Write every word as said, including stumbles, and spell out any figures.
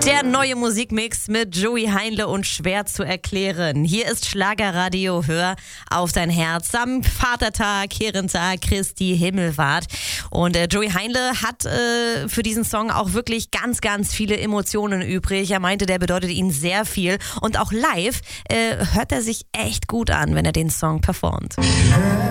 Der neue Musikmix mit Joey Heinle und Schwer zu erklären. Hier ist Schlagerradio, hör auf dein Herz am Vatertag, Herrentag, Christi Himmelfahrt. Und äh, Joey Heinle hat äh, für diesen Song auch wirklich ganz, ganz viele Emotionen übrig. Er meinte, der bedeutet ihm sehr viel. Und auch live äh, hört er sich echt gut an, wenn er den Song performt.